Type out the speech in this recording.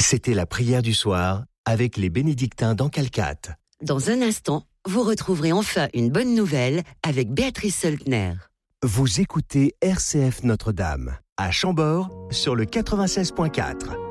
C'était la prière du soir avec les bénédictins d'Ancalcat. Dans un instant, vous retrouverez enfin une bonne nouvelle avec Béatrice Seltner. Vous écoutez RCF Notre-Dame, à Chambord, sur le 96.4.